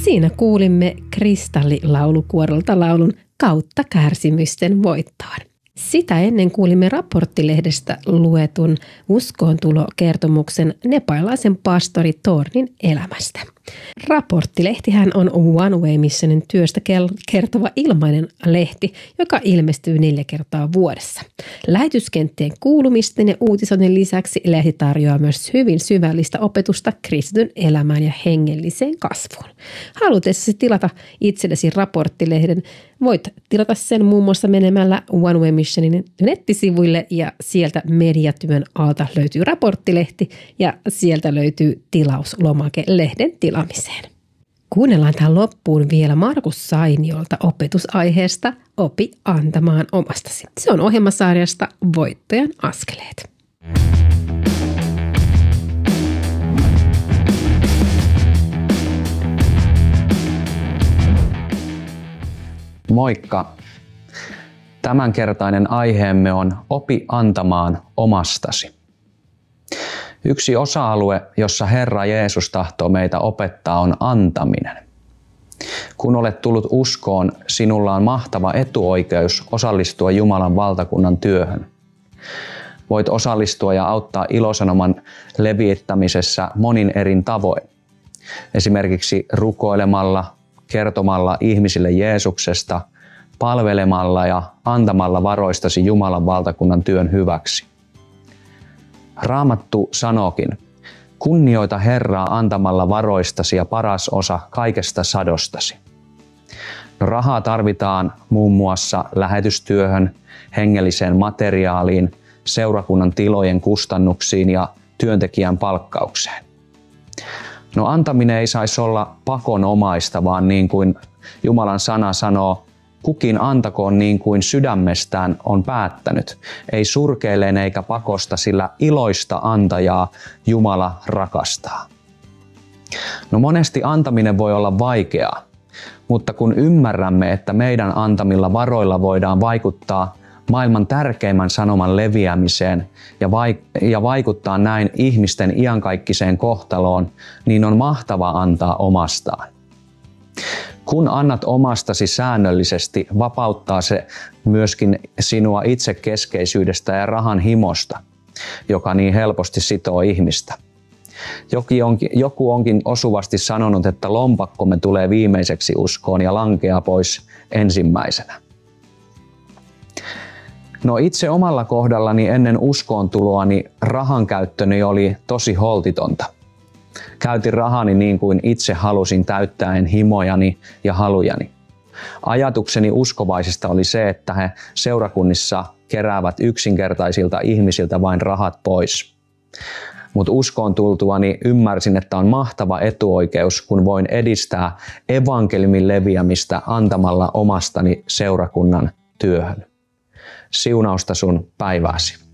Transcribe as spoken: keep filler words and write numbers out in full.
Siinä kuulimme Kristallilaulukuorolta laulun Kautta kärsimysten voittoon. Sitä ennen kuulimme Raporttilehdestä luetun uskoontulokertomuksen nepalilaisen pastori Thornin elämästä. Raporttilehtihän on One Way Missionin työstä kertova ilmainen lehti, joka ilmestyy neljä kertaa vuodessa. Lähetyskenttien kuulumisten ja uutisoinnin lisäksi lehti tarjoaa myös hyvin syvällistä opetusta kristityn elämään ja hengelliseen kasvuun. Halutessasi tilata itsellesi Raporttilehden, voit tilata sen muun muassa menemällä One Way Missionin nettisivuille ja sieltä mediatyön alta löytyy Raporttilehti ja sieltä löytyy tilauslomake lehden tilamiseen. Kuunnellaan tähän loppuun vielä Markus Sainiolta opetusaiheesta Opi antamaan omastasi. Se on ohjelmasarjasta Voittajan askeleet. Moikka! Tämänkertainen aiheemme on Opi antamaan omastasi. Yksi osa-alue, jossa Herra Jeesus tahtoo meitä opettaa, on antaminen. Kun olet tullut uskoon, sinulla on mahtava etuoikeus osallistua Jumalan valtakunnan työhön. Voit osallistua ja auttaa ilosanoman levittämisessä monin erin tavoin. Esimerkiksi rukoilemalla, kertomalla ihmisille Jeesuksesta, palvelemalla ja antamalla varoistasi Jumalan valtakunnan työn hyväksi. Raamattu sanookin, kunnioita Herraa antamalla varoistasi ja paras osa kaikesta sadostasi. No, rahaa tarvitaan muun muassa lähetystyöhön, hengelliseen materiaaliin, seurakunnan tilojen kustannuksiin ja työntekijän palkkaukseen. No, antaminen ei saisi olla pakonomaista, vaan niin kuin Jumalan sana sanoo, kukin antakoon niin kuin sydämestään on päättänyt, ei surkeilleen eikä pakosta, sillä iloista antajaa Jumala rakastaa. No, monesti antaminen voi olla vaikeaa, mutta kun ymmärrämme, että meidän antamilla varoilla voidaan vaikuttaa maailman tärkeimmän sanoman leviämiseen ja, vaik- ja vaikuttaa näin ihmisten iankaikkiseen kohtaloon, niin on mahtava antaa omastaan. Kun annat omastasi säännöllisesti, vapauttaa se myöskin sinua itsekeskeisyydestä ja rahan himosta, joka niin helposti sitoo ihmistä. Joku onkin osuvasti sanonut, että lompakkomme tulee viimeiseksi uskoon ja lankeaa pois ensimmäisenä. No, itse omalla kohdallani ennen uskoontuloani rahan käyttöni oli tosi holtitonta. Käytin rahani niin kuin itse halusin täyttäen himojani ja halujani. Ajatukseni uskovaisista oli se, että he seurakunnissa keräävät yksinkertaisilta ihmisiltä vain rahat pois. Mutta uskoon tultuani ymmärsin, että on mahtava etuoikeus, kun voin edistää evankeliumin leviämistä antamalla omastani seurakunnan työhön. Siunausta sun päivääsi.